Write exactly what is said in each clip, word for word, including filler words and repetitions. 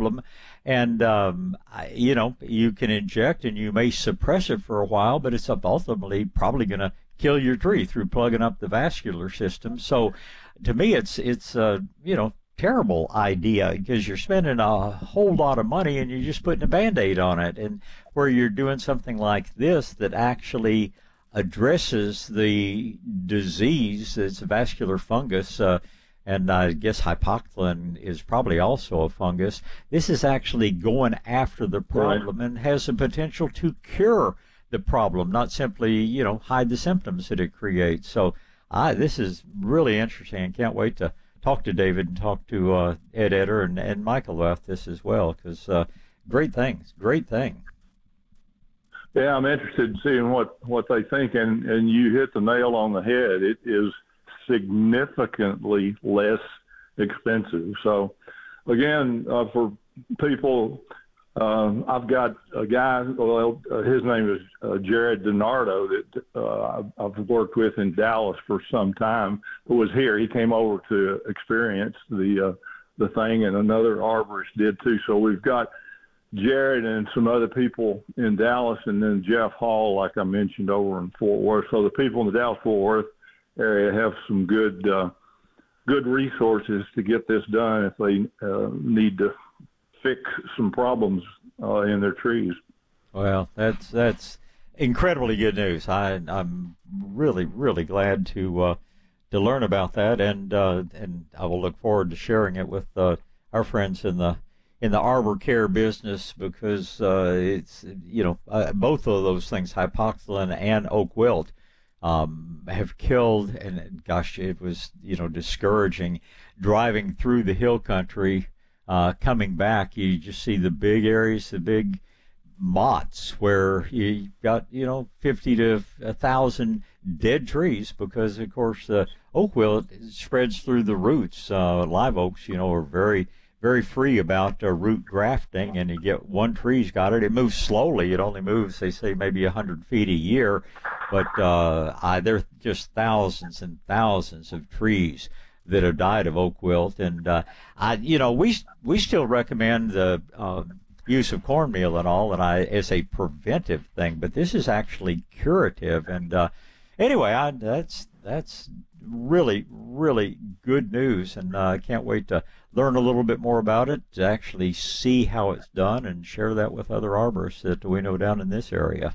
problem. And, um, I, you know, you can inject and you may suppress it for a while, but it's ultimately probably going to kill your tree through plugging up the vascular system. So to me, it's, it's uh, you know, terrible idea because you're spending a whole lot of money and you're just putting a Band-Aid on it. And where you're doing something like this that actually addresses the disease, it's a vascular fungus, uh, and I guess hypoxylin is probably also a fungus. This is actually going after the problem and has the potential to cure the problem, not simply, you know, hide the symptoms that it creates. So I, this is really interesting. Can't wait to talk to David and talk to uh, Ed Eder and, and Michael about this as well, because uh, great things, great thing. Yeah, I'm interested in seeing what, what they think, and, and you hit the nail on the head. It is significantly less expensive. So, again, uh, for people, um, I've got a guy, well, uh, his name is uh, Jared DiNardo, that uh, I've worked with in Dallas for some time, who was here. He came over to experience the, uh, the thing, and another arborist did too. So we've got Jared and some other people in Dallas, and then Jeff Hall, like I mentioned, over in Fort Worth. So the people in the Dallas-Fort Worth area have some good uh, good resources to get this done if they uh, need to fix some problems uh, in their trees. Well, that's that's incredibly good news. I, I'm really, really glad to uh, to learn about that, and uh, and I will look forward to sharing it with uh, our friends in the in the arbor care business, because uh, it's, you know, uh, both of those things, hypoxylin and oak wilt, um, have killed, and gosh, it was, you know, discouraging driving through the hill country, uh, coming back. You just see the big areas, the big mottes where you got, you know, fifty to a thousand dead trees, because of course the oak wilt spreads through the roots. Uh, live oaks, you know, are very very free about uh, root grafting, and you get one tree's got it. It moves slowly. It only moves, they say, maybe one hundred feet a year, but uh, I, there are just thousands and thousands of trees that have died of oak wilt. And uh, I, you know, we we still recommend the uh, use of cornmeal and all, and I as a preventive thing, but this is actually curative. And uh, anyway, I, that's that's really, really good news, and uh, I can't wait to learn a little bit more about it, to actually see how it's done and share that with other arborists that we know down in this area.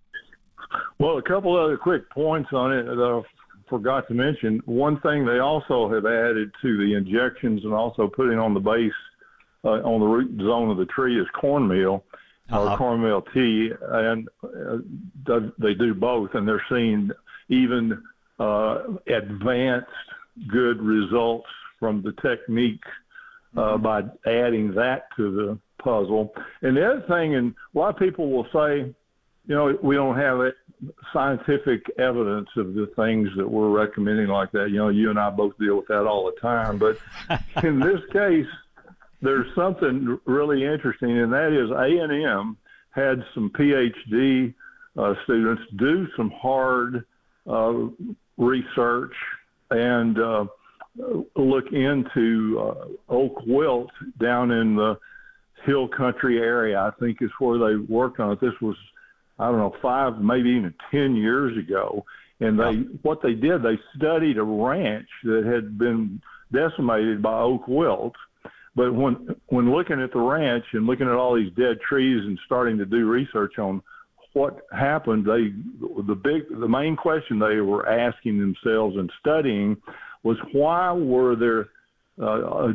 Well, a couple other quick points on it that I forgot to mention. One thing they also have added to the injections and also putting on the base, uh, on the root zone of the tree, is cornmeal, uh-huh. or cornmeal tea, and uh, they do both, and they're seeing even uh, advanced good results from the technique uh, mm-hmm. by adding that to the puzzle. And the other thing, and a lot of people will say, you know, we don't have it, scientific evidence of the things that we're recommending like that. You know, you and I both deal with that all the time. But in this case, there's something really interesting, and that is A and M had some PhD uh, students do some hard uh, research and uh, look into uh, oak wilt down in the hill country area, I think is where they worked on it. This was, I don't know, five, maybe even ten years ago. And they, what they did, they studied a ranch that had been decimated by oak wilt. But when, when looking at the ranch and looking at all these dead trees and starting to do research on what happened, they, the big, the main question they were asking themselves and studying was, why were there uh,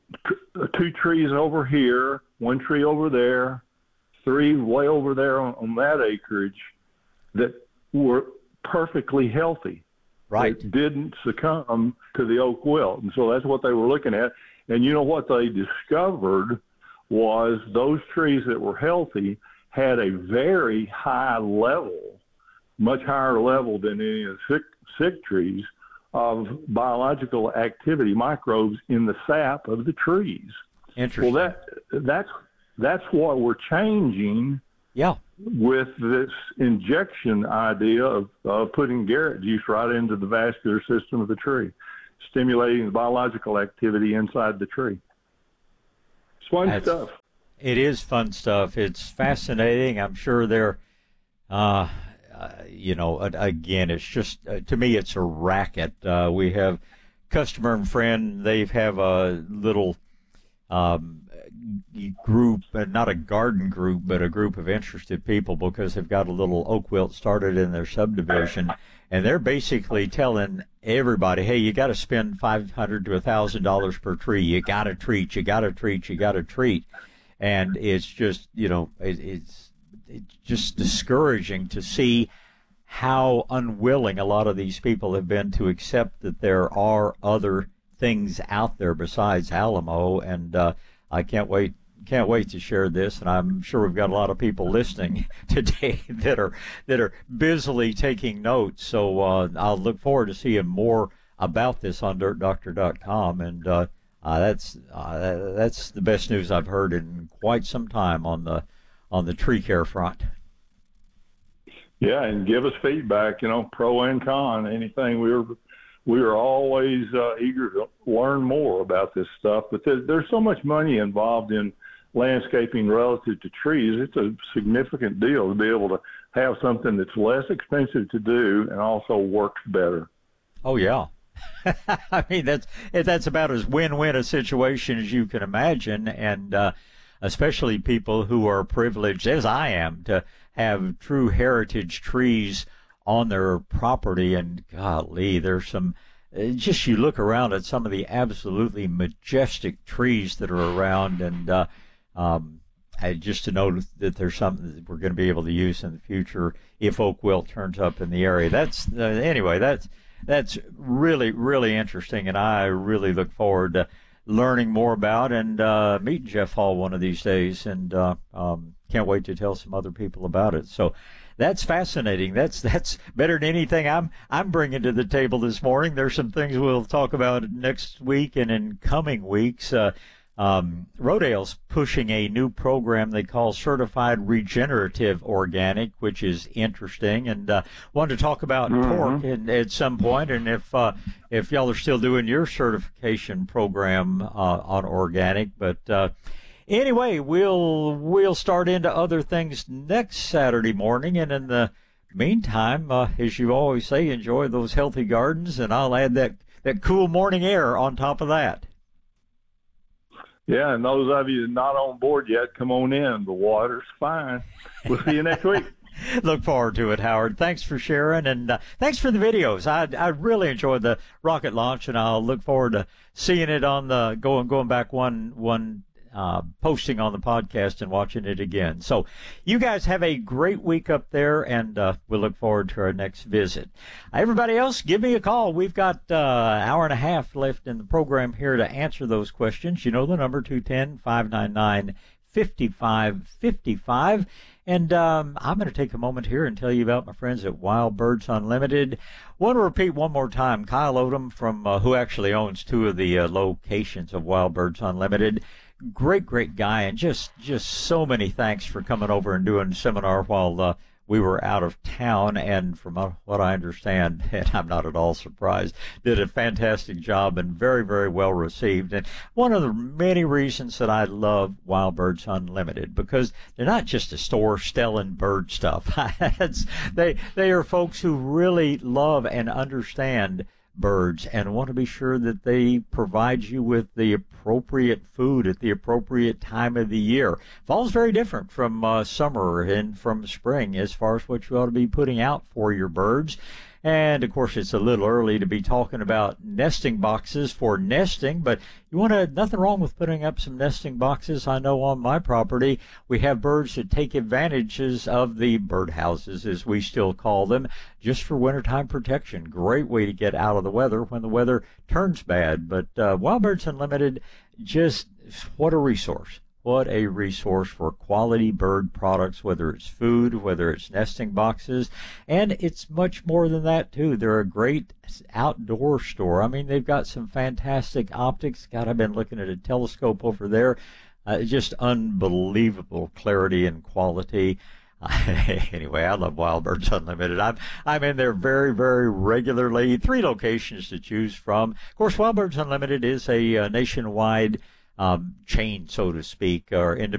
two trees over here, one tree over there, three way over there on, on that acreage that were perfectly healthy, right? That didn't succumb to the oak wilt. And so that's what they were looking at. And you know what they discovered was those trees that were healthy had a very high level, much higher level than any of the sick, sick trees, of biological activity, microbes in the sap of the trees. Interesting. Well, that that's that's what we're changing. Yeah. With this injection idea of uh, putting Garrett juice right into the vascular system of the tree, stimulating the biological activity inside the tree. It's fun That's stuff. It is fun stuff. It's fascinating. I'm sure they're, uh, uh, you know, again, it's just, uh, to me, it's a racket. Uh, we have customer and friend. They have a little um, group, uh, not a garden group, but a group of interested people because they've got a little oak wilt started in their subdivision. And they're basically telling everybody, hey, you got to spend five hundred dollars to one thousand dollars per tree. You got to treat, you got to treat, you got to treat. And it's just, you know, it, it's it's just discouraging to see how unwilling a lot of these people have been to accept that there are other things out there besides Alamo. And uh, I can't wait can't wait to share this. And I'm sure we've got a lot of people listening today that are that are busily taking notes. So uh, I'll look forward to seeing more about this on dirt doctor dot com. And uh, Uh, that's uh, that's the best news I've heard in quite some time on the on the tree care front. Yeah, and give us feedback. You know, pro and con. Anything we're we are always uh, eager to learn more about this stuff. But there's, there's so much money involved in landscaping relative to trees. It's a significant deal to be able to have something that's less expensive to do and also works better. Oh yeah. I mean, that's that's about as win-win a situation as you can imagine, and uh, especially people who are privileged, as I am, to have true heritage trees on their property. And golly, there's some, just you look around at some of the absolutely majestic trees that are around, and uh, um, I, just to know that there's something that we're going to be able to use in the future if oak wilt turns up in the area. That's uh, anyway, that's. That's really, really interesting, and I really look forward to learning more about and uh, meeting Jeff Hall one of these days, and uh, um, can't wait to tell some other people about it. So that's fascinating. That's that's better than anything I'm I'm bringing to the table this morning. There's some things we'll talk about next week and in coming weeks. Uh, Um, Rodale's pushing a new program they call Certified Regenerative Organic, which is interesting, and uh, wanted to talk about mm-hmm. pork and, at some point, and if uh, if y'all are still doing your certification program uh, on organic. But uh, anyway, we'll we'll start into other things next Saturday morning, and in the meantime, uh, as you always say, enjoy those healthy gardens, and I'll add that, that cool morning air on top of that. Yeah, and those of you not on board yet, come on in. The water's fine. We'll see you next week. Look forward to it, Howard. Thanks for sharing, and uh, thanks for the videos. I I really enjoyed the rocket launch, and I'll look forward to seeing it on the going going back one one uh, posting on the podcast and watching it again. So, you guys have a great week up there, and uh, we'll look forward to our next visit. Everybody else, give me a call. We've got uh, an hour and a half left in the program here to answer those questions. You know the number, two one zero, five nine nine, five five five five. And um, I'm going to take a moment here and tell you about my friends at Wild Birds Unlimited. Want to repeat one more time, Kyle Odom, from uh, who actually owns two of the uh, locations of Wild Birds Unlimited. Great, great guy, and just just so many thanks for coming over and doing a seminar while uh, we were out of town. And from uh, what I understand, and I'm not at all surprised, did a fantastic job and very, very well received. And one of the many reasons that I love Wild Birds Unlimited, because they're not just a store selling bird stuff. it's, they they are folks who really love and understand birds and want to be sure that they provide you with the appropriate food at the appropriate time of the year. Fall's very different from uh, summer and from spring as far as what you ought to be putting out for your birds. And, of course, it's a little early to be talking about nesting boxes for nesting, but you want to, nothing wrong with putting up some nesting boxes. I know on my property we have birds that take advantages of the birdhouses, as we still call them, just for wintertime protection. Great way to get out of the weather when the weather turns bad. But uh, Wild Birds Unlimited, just what a resource. What a resource for quality bird products, whether it's food, whether it's nesting boxes, and it's much more than that, too. They're a great outdoor store. I mean, they've got some fantastic optics. God, I've been looking at a telescope over there. Uh, just unbelievable clarity and quality. Anyway, I love Wild Birds Unlimited. I'm I'm in there very, very regularly. Three locations to choose from. Of course, Wild Birds Unlimited is a uh, nationwide um, chain, so to speak, or independent